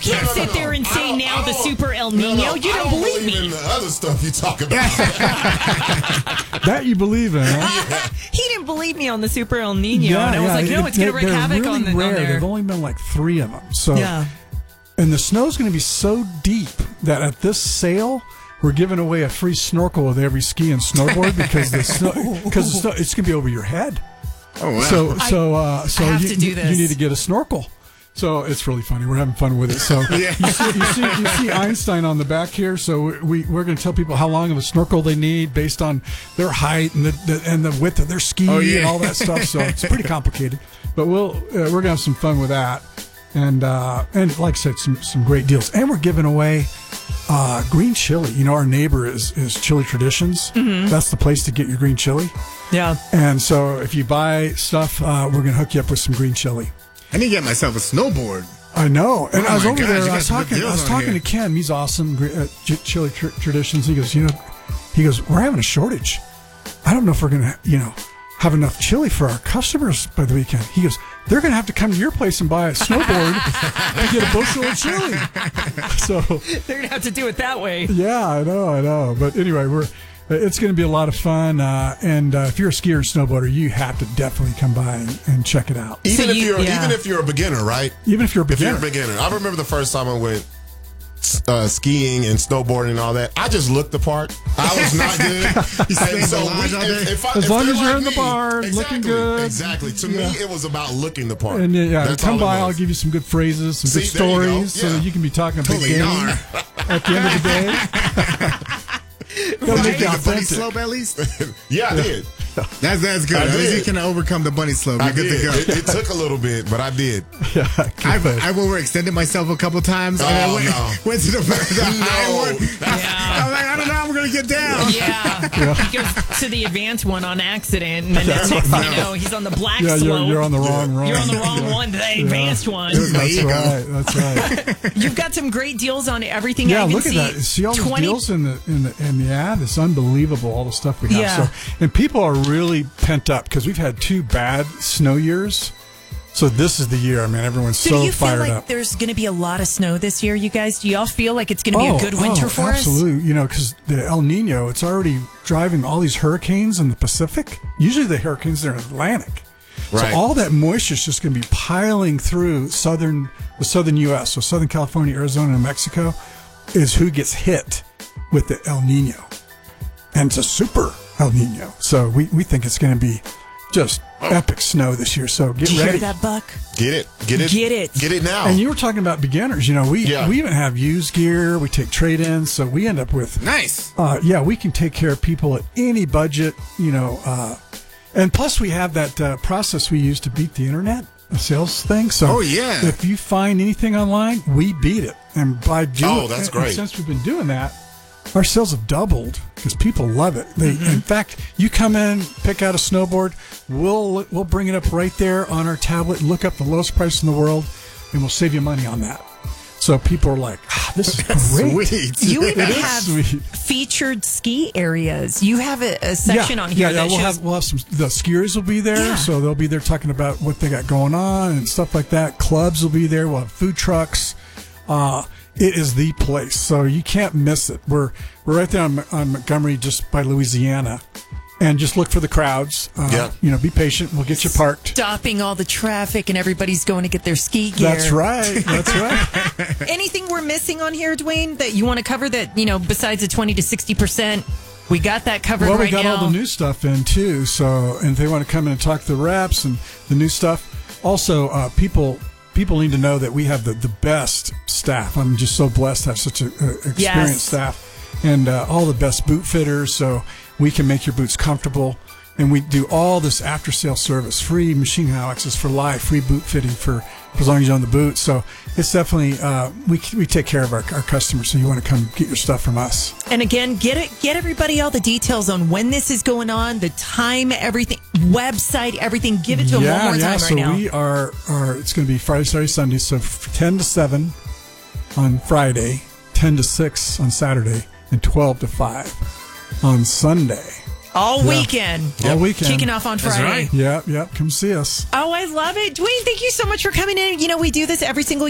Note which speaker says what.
Speaker 1: can't sit there and say now the super El Nino. You don't believe me.
Speaker 2: In the other stuff you talk about.
Speaker 3: That you believe in, huh?
Speaker 1: Yeah. He didn't believe me on the super El Nino. And I was like, no, it's going to wreak havoc
Speaker 3: really
Speaker 1: on the
Speaker 3: rare.
Speaker 1: on there.
Speaker 3: There've only been like 3 of them. So,
Speaker 1: yeah.
Speaker 3: And the snow's going to be so deep that at this sale, we're giving away a free snorkel with every ski and snowboard because the snow, it's going to be over your head.
Speaker 4: Oh wow!
Speaker 3: So
Speaker 1: I have to do this.
Speaker 3: You need to get a snorkel. So it's really funny. We're having fun with it. So
Speaker 4: Yeah.
Speaker 3: you see Einstein on the back here. So we're going to tell people how long of a snorkel they need based on their height and the width of their ski and all that stuff. So it's pretty complicated. But we're going to have some fun with that. And like I said, some great deals. And we're giving away green chili. You know, our neighbor is Chili Traditions. Mm-hmm. That's the place to get your green chili.
Speaker 1: Yeah.
Speaker 3: And so if you buy stuff, we're going to hook you up with some green chili.
Speaker 4: I need to get myself a snowboard.
Speaker 3: I know. And
Speaker 4: Oh
Speaker 3: I was
Speaker 4: my
Speaker 3: over
Speaker 4: gosh,
Speaker 3: there.
Speaker 4: you
Speaker 3: I
Speaker 4: got
Speaker 3: was
Speaker 4: some good
Speaker 3: talking. I
Speaker 4: deals
Speaker 3: was
Speaker 4: on
Speaker 3: talking
Speaker 4: here.
Speaker 3: to Ken. He's awesome. Chili Traditions. He goes, we're having a shortage. I don't know if we're going to, have enough chili for our customers by the weekend. He goes, they're going to have to come to your place and buy a snowboard to get a bushel of chili. So
Speaker 1: They're going to have to do it that way.
Speaker 3: yeah, I know. But anyway, it's going to be a lot of fun. And if you're a skier and snowboarder, you have to definitely come by and check it out.
Speaker 2: Even if you're a beginner, right?
Speaker 3: Even if you're a beginner.
Speaker 2: If you're a beginner. I remember the first time I went skiing and snowboarding and all that. I just looked the part. I was not good.
Speaker 3: As long as you're in the bar, looking good.
Speaker 2: Exactly. To me, it was about looking the part.
Speaker 3: And
Speaker 2: That's
Speaker 3: come
Speaker 2: all it
Speaker 3: by.
Speaker 2: was.
Speaker 3: I'll give you some good phrases, some good
Speaker 2: there you go.
Speaker 3: stories, so
Speaker 2: Yeah.
Speaker 3: that you can be talking a big
Speaker 4: Totally
Speaker 3: game
Speaker 4: are.
Speaker 3: at the end of the day. Gotta make it
Speaker 4: Did you get the bunny
Speaker 3: authentic.
Speaker 4: slope at least?
Speaker 2: Yeah, I did.
Speaker 4: That's good.
Speaker 2: I
Speaker 4: At least
Speaker 2: did.
Speaker 4: you can overcome the bunny slope. You're
Speaker 2: I
Speaker 4: good
Speaker 2: did.
Speaker 4: to go.
Speaker 2: It took a little bit, but I did.
Speaker 3: Yeah,
Speaker 4: I've overextended myself a couple times. And I went to the high one.
Speaker 1: Yeah.
Speaker 4: I'm like, I don't know how we're going to get down.
Speaker 1: Yeah. He goes to the advanced one on accident, and then next thing you know, he's on the black slope.
Speaker 3: you're on the wrong run.
Speaker 1: You're on the wrong one, the advanced one.
Speaker 3: That's right.
Speaker 1: You've got some great deals on everything.
Speaker 3: Yeah,
Speaker 1: I even
Speaker 3: look at
Speaker 1: see
Speaker 3: that. See all the deals in the ad? It's unbelievable, all the stuff we have.
Speaker 1: Yeah.
Speaker 3: So, and people are really pent up because we've had 2 bad snow years. So this is the year. I mean, everyone's
Speaker 1: So
Speaker 3: so
Speaker 1: do you feel
Speaker 3: fired
Speaker 1: like
Speaker 3: up.
Speaker 1: there's going to be a lot of snow this year, you guys? Do y'all feel like it's going to be a good winter for us?
Speaker 3: Absolutely. Because the El Nino, it's already driving all these hurricanes in the Pacific. Usually the hurricanes are in the Atlantic.
Speaker 2: Right.
Speaker 3: So all that moisture is just going to be piling through the southern U.S. So Southern California, Arizona, and Mexico is who gets hit with the El Nino. And it's a super El Nino. So we think it's going to be just epic snow this year. So get
Speaker 1: Do you
Speaker 3: ready.
Speaker 1: hear that, Buck?
Speaker 2: Get it. Get it now.
Speaker 3: And you were talking about beginners. We even have used gear. We take trade-ins. So we end up with
Speaker 4: Nice.
Speaker 3: we can take care of people at any budget. And plus we have that process we use to beat the internet, a sales thing. So if you find anything online, we beat it. And by doing
Speaker 2: that's great.
Speaker 3: Since we've been doing that, our sales have doubled because people love it. In fact, you come in, pick out a snowboard, we'll bring it up right there on our tablet, look up the lowest price in the world, and we'll save you money on that. So people are like, this is great.
Speaker 4: Sweet.
Speaker 1: You even have
Speaker 3: sweet.
Speaker 1: featured ski areas. You have a section on here that shows...
Speaker 3: We'll have some. The skiers will be there, so they'll be there talking about what they got going on and stuff like that. Clubs will be there. We'll have food trucks. It is the place, so you can't miss it. We're right there on Montgomery, just by Louisiana, and just look for the crowds. Be patient. We'll get you parked.
Speaker 1: Stopping all the traffic, and everybody's going to get their ski gear.
Speaker 3: That's right.
Speaker 1: Anything we're missing on here, Dwayne, that you want to cover that, besides the 20 to 60%, we got that covered
Speaker 3: Well,
Speaker 1: right
Speaker 3: we got
Speaker 1: now.
Speaker 3: all the new stuff in, too. So, and if they want to come in and talk to the reps and the new stuff. Also, people need to know that we have the best staff. I'm just so blessed to have such an experienced staff and all the best boot fitters, so we can make your boots comfortable. And we do all this after-sale service, free machine access for life, free boot fitting for as long as you own the boot. So it's definitely, we take care of our customers, so you want to come get your stuff from us.
Speaker 1: And again, get everybody all the details on when this is going on, the time, everything, website, everything. Give it to them one more time right now.
Speaker 3: So we are it's going to be Friday, Saturday, Sunday. So 10 to 7 on Friday, 10 to 6 on Saturday, and 12 to 5 on Sunday.
Speaker 1: All weekend.
Speaker 3: All weekend.
Speaker 1: Kicking off on Friday.
Speaker 4: That's right.
Speaker 3: Yep. Come see us.
Speaker 1: Oh, I love it. Dwayne, thank you so much for coming in. We do this every single